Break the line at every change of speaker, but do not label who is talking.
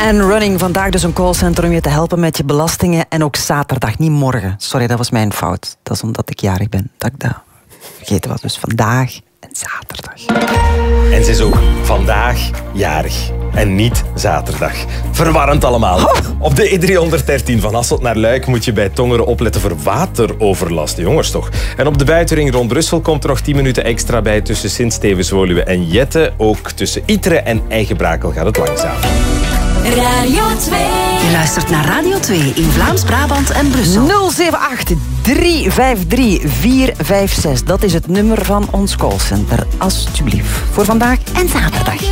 en running. Vandaag dus een callcenter om je te helpen met je belastingen. En ook zaterdag, niet morgen. Sorry, dat was mijn fout. Dat is omdat ik jarig ben. Dat ik dat vergeten was. Dus vandaag en zaterdag.
En ze is ook vandaag jarig. En niet zaterdag. Verwarrend allemaal. Oh. Op de E313 van Hasselt naar Luik moet je bij Tongeren opletten voor wateroverlast. Jongens toch. En op de buitenring rond Brussel komt er nog 10 minuten extra bij tussen Sint-Stevens-Woluwe en Jette. Ook tussen Iteren en Eigenbrakel gaat het langzaam.
Radio 2.
Je luistert naar Radio 2 in Vlaams-Brabant en Brussel.
078 353 456. Dat is het nummer van ons callcenter. Alsjeblieft. Voor vandaag en zaterdag.